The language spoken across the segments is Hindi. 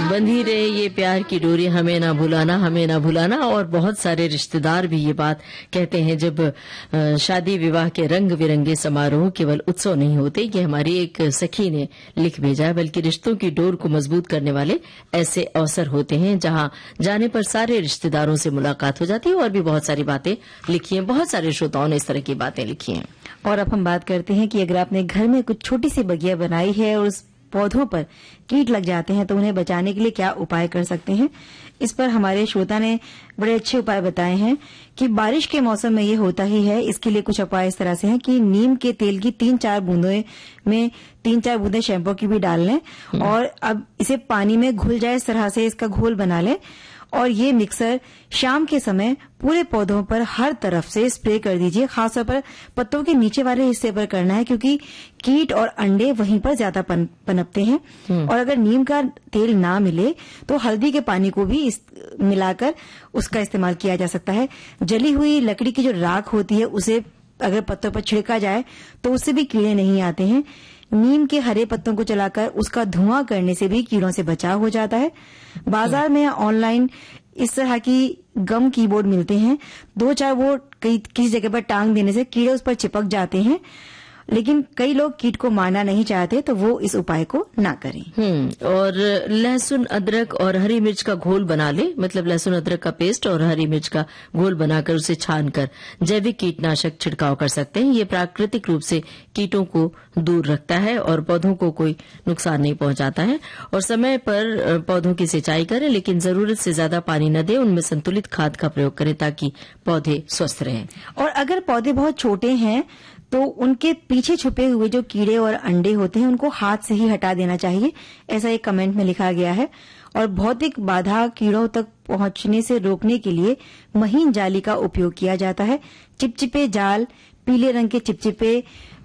बंधी रहे ये प्यार की डोरी, हमें ना भुलाना, हमें ना भुलाना। और बहुत सारे रिश्तेदार भी ये बात कहते हैं जब शादी विवाह के रंग बिरंगे समारोह केवल उत्सव नहीं होते। ये हमारी एक सखी ने लिख भेजा है, बल्कि रिश्तों की डोर को मजबूत करने वाले ऐसे अवसर होते हैं जहां जाने पर सारे रिश्तेदारों से मुलाकात हो जाती है। और भी बहुत सारी बातें लिखी हैं, बहुत सारे श्रोताओं ने इस तरह की बातें लिखी हैं। और अब हम बात करते हैं कि अगर आपने घर में कुछ छोटी सी बगिया बनाई है और उस पौधों पर कीट लग जाते हैं तो उन्हें बचाने के लिए क्या उपाय कर सकते हैं। इस पर हमारे श्रोता ने बड़े अच्छे उपाय बताए हैं कि बारिश के मौसम में ये होता ही है। इसके लिए कुछ उपाय इस तरह से हैं कि नीम के तेल की 3-4 बूंदों में 3-4 बूंदें शैम्पू की भी डाल लें और अब इसे पानी में घुल जाए, इस तरह से इसका घोल बना लें और ये मिक्सर शाम के समय पूरे पौधों पर हर तरफ से स्प्रे कर दीजिए। खासतौर पर पत्तों के नीचे वाले हिस्से पर करना है क्योंकि कीट और अंडे वहीं पर ज्यादा पनपते हैं। और अगर नीम का तेल ना मिले तो हल्दी के पानी को भी मिलाकर उसका इस्तेमाल किया जा सकता है। जली हुई लकड़ी की जो राख होती है उसे अगर पत्तों पर छिड़का जाए तो उससे भी कीड़े नहीं आते हैं। नीम के हरे पत्तों को जलाकर उसका धुआं करने से भी कीड़ों से बचाव हो जाता है। बाजार में या ऑनलाइन इस तरह की गम कीबोर्ड मिलते हैं। 2-4 वो किसी जगह पर टांग देने से कीड़े उस पर चिपक जाते हैं, लेकिन कई लोग कीट को मारना नहीं चाहते तो वो इस उपाय को ना करें। और लहसुन अदरक और हरी मिर्च का घोल बना ले, मतलब लहसुन अदरक का पेस्ट और हरी मिर्च का घोल बनाकर उसे छानकर जैविक कीटनाशक छिड़काव कर सकते हैं। ये प्राकृतिक रूप से कीटों को दूर रखता है और पौधों को कोई नुकसान नहीं पहुंचाता है। और समय पर पौधों की सिंचाई करें, लेकिन जरूरत से ज्यादा पानी न दें। उनमें संतुलित खाद का प्रयोग करें ताकि पौधे स्वस्थ रहें। और अगर पौधे बहुत छोटे हैं तो उनके पीछे छुपे हुए जो कीड़े और अंडे होते हैं उनको हाथ से ही हटा देना चाहिए, ऐसा एक कमेंट में लिखा गया है। और भौतिक बाधा कीड़ों तक पहुंचने से रोकने के लिए महीन जाली का उपयोग किया जाता है। चिपचिपे जाल, पीले रंग के चिपचिपे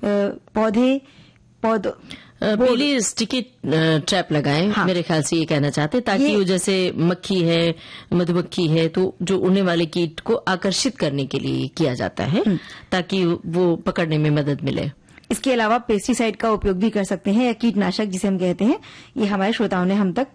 पीली स्टिकी ट्रैप लगाएं। हाँ। मेरे ख्याल से ये कहना चाहते ताकि वो जैसे मक्खी है, मधुमक्खी है, तो जो उड़ने वाले कीट को आकर्षित करने के लिए किया जाता है ताकि वो पकड़ने में मदद मिले। इसके अलावा पेस्टिसाइड का उपयोग भी कर सकते हैं या कीटनाशक जिसे हम कहते हैं। ये हमारे श्रोताओं ने हम तक